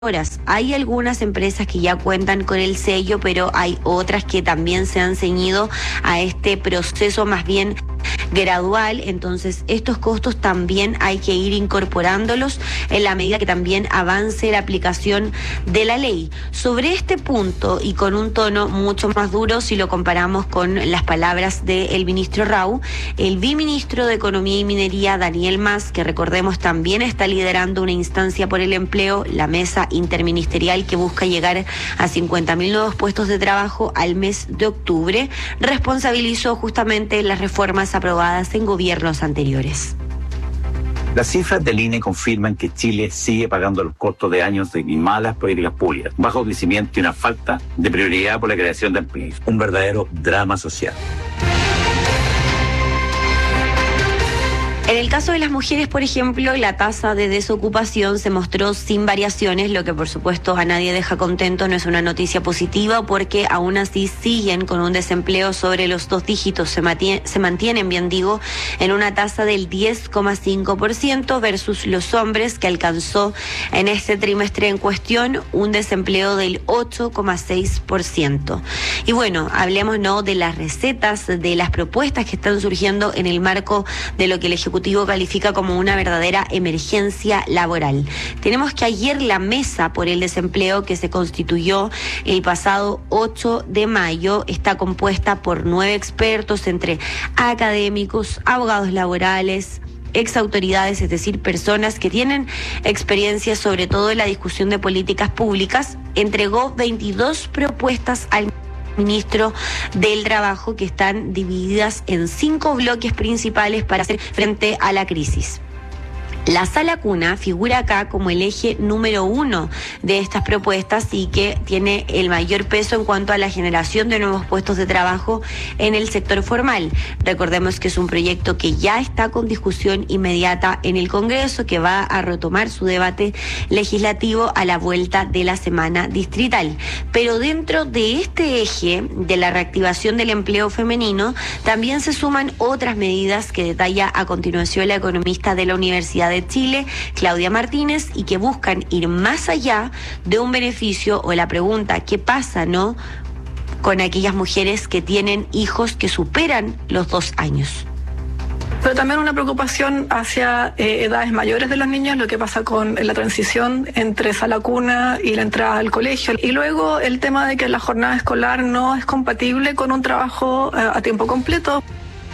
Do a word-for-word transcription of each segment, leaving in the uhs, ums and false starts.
horas. Hay algunas empresas que ya cuentan con el sello, pero hay otras que también se han ceñido a este proceso más bien gradual. Entonces estos costos también hay que ir incorporándolos en la medida que también avance la aplicación de la ley. Sobre este punto, y con un tono mucho más duro si lo comparamos con las palabras del ministro Rau, el viceministro de Economía y Minería, Daniel Mas, que recordemos también está liderando una instancia por el empleo, la mesa interministerial que busca llegar a cincuenta mil nuevos puestos de trabajo al mes de octubre, responsabilizó justamente las reformas aprobadas en gobiernos anteriores. Las cifras del I N E confirman que Chile sigue pagando los costos de años de malas políticas públicas, bajo crecimiento y una falta de prioridad por la creación de empleos. Un verdadero drama social. En el caso de las mujeres, por ejemplo, la tasa de desocupación se mostró sin variaciones, lo que por supuesto a nadie deja contento, no es una noticia positiva porque aún así siguen con un desempleo sobre los dos dígitos, se mantienen, se mantienen, bien digo, en una tasa del diez coma cinco por ciento versus los hombres, que alcanzó en este trimestre en cuestión un desempleo del ocho coma seis por ciento. Y bueno, hablemos no de las recetas, de las propuestas que están surgiendo en el marco de lo que el Ejecutivo califica como una verdadera emergencia laboral. Tenemos que ayer la mesa por el desempleo que se constituyó el pasado ocho de mayo está compuesta por nueve expertos entre académicos, abogados laborales, exautoridades, es decir, personas que tienen experiencia sobre todo en la discusión de políticas públicas. Entregó veintidós propuestas al ministro del Trabajo que están divididas en cinco bloques principales para hacer frente a la crisis. La sala cuna figura acá como el eje número uno de estas propuestas y que tiene el mayor peso en cuanto a la generación de nuevos puestos de trabajo en el sector formal. Recordemos que es un proyecto que ya está con discusión inmediata en el Congreso, que va a retomar su debate legislativo a la vuelta de la semana distrital. Pero dentro de este eje de la reactivación del empleo femenino, también se suman otras medidas que detalla a continuación la economista de la Universidad de Chile, Claudia Martínez, y que buscan ir más allá de un beneficio o la pregunta ¿qué pasa, no?, con aquellas mujeres que tienen hijos que superan los dos años. Pero también una preocupación hacia eh, edades mayores de los niños, lo que pasa con la transición entre sala cuna y la entrada al colegio. Y luego el tema de que la jornada escolar no es compatible con un trabajo eh, a tiempo completo.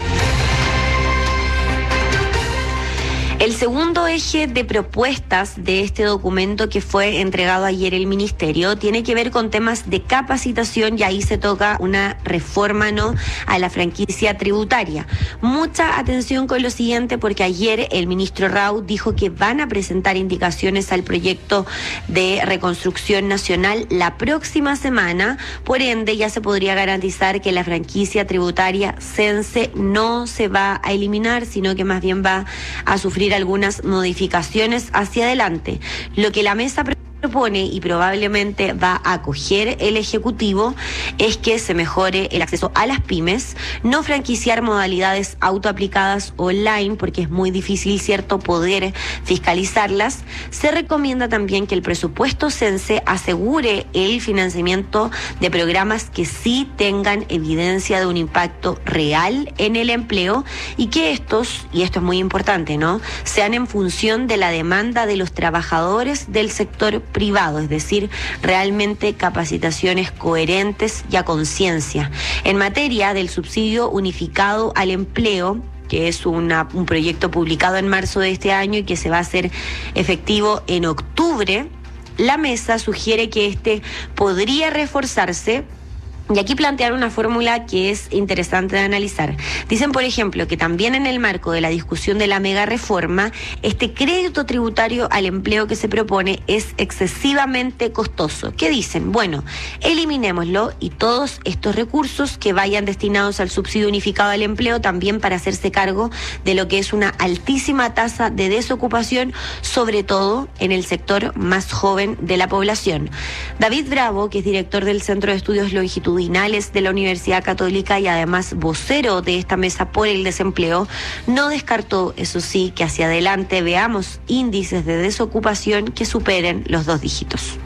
El segundo eje de propuestas de este documento que fue entregado ayer el Ministerio tiene que ver con temas de capacitación, y ahí se toca una reforma no a la franquicia tributaria. Mucha atención con lo siguiente, porque ayer el ministro Rau dijo que van a presentar indicaciones al proyecto de reconstrucción nacional la próxima semana. Por ende, ya se podría garantizar que la franquicia tributaria Sense no se va a eliminar, sino que más bien va a sufrir algunas modificaciones hacia adelante. Lo que la mesa propone y probablemente va a acoger el Ejecutivo es que se mejore el acceso a las pymes, no franquiciar modalidades autoaplicadas online porque es muy difícil, cierto, poder fiscalizarlas. Se recomienda también que el presupuesto Sense asegure el financiamiento de programas que sí tengan evidencia de un impacto real en el empleo y que estos, y esto es muy importante, ¿no?, sean en función de la demanda de los trabajadores del sector privado, es decir, realmente capacitaciones coherentes y a conciencia. En materia del subsidio unificado al empleo, que es una, un proyecto publicado en marzo de este año y que se va a hacer efectivo en octubre, la mesa sugiere que este podría reforzarse. Y aquí plantear una fórmula que es interesante de analizar. Dicen, por ejemplo, que también en el marco de la discusión de la mega reforma, este crédito tributario al empleo que se propone es excesivamente costoso. ¿Qué dicen? Bueno, eliminémoslo y todos estos recursos que vayan destinados al subsidio unificado al empleo también para hacerse cargo de lo que es una altísima tasa de desocupación, sobre todo en el sector más joven de la población. David Bravo, que es director del Centro de Estudios Longitudinales longitudinales de la Universidad Católica y además vocero de esta mesa por el desempleo, no descartó, eso sí, que hacia adelante veamos índices de desocupación que superen los dos dígitos.